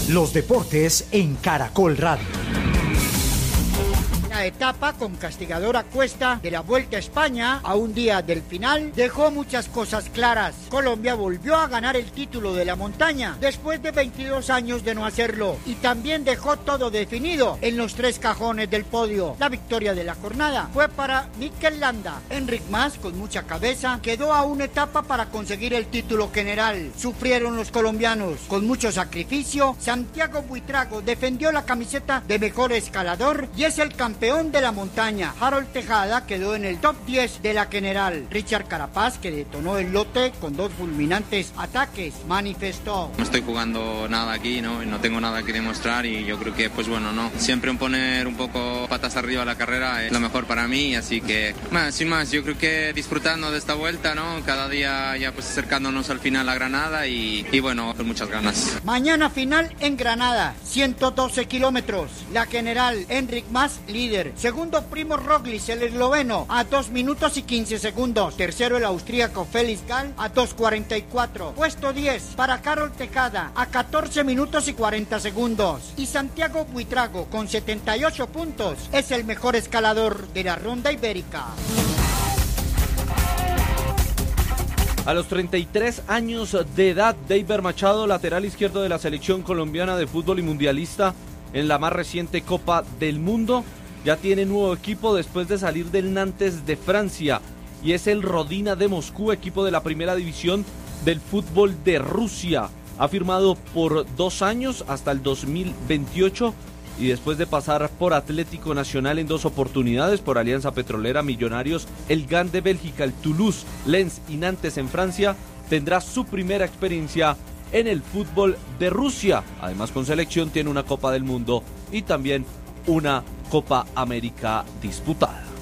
Los deportes en Caracol Radio. La etapa con castigadora cuesta de la Vuelta a España a un día del final dejó muchas cosas claras. Colombia volvió a ganar el título de la montaña después de 22 años de no hacerlo y también dejó todo definido en los 3 cajones del podio. La victoria de la jornada fue para Mikel Landa. Enric Mas, con mucha cabeza, quedó a una etapa para conseguir el título general. Sufrieron los colombianos. Con mucho sacrificio, Santiago Buitrago defendió la camiseta de mejor escalador y es el campeón de la montaña. Harold Tejada quedó en el top 10 de la general. Richard Carapaz, que detonó el lote con 2 fulminantes ataques, manifestó: no estoy jugando nada aquí, no tengo nada que demostrar y yo creo que siempre poner un poco patas arriba la carrera es lo mejor para mí, así que sin más, yo creo que disfrutando de esta vuelta, cada día ya acercándonos al final a Granada y con muchas ganas. Mañana final en Granada, 112 kilómetros. La general, Enric Mas, líder. Segundo, Primož Roglič, el esloveno, a 2 minutos y 15 segundos. Tercero, el austríaco Felix Gall, a 2:44. Puesto 10 para Harold Tejada, a 14 minutos y 40 segundos. Y Santiago Buitrago, con 78 puntos, es el mejor escalador de la Ronda Ibérica. A los 33 años de edad, Deiber Machado, lateral izquierdo de la selección colombiana de fútbol y mundialista en la más reciente Copa del Mundo, ya tiene nuevo equipo después de salir del Nantes de Francia, y es el Rodina de Moscú, equipo de la primera división del fútbol de Rusia. Ha firmado por 2 años hasta el 2028 y después de pasar por Atlético Nacional en 2 oportunidades, por Alianza Petrolera, Millonarios, el Gant de Bélgica, el Toulouse, Lens y Nantes en Francia, tendrá su primera experiencia en el fútbol de Rusia. Además, con selección tiene una Copa del Mundo y también una Copa América disputada.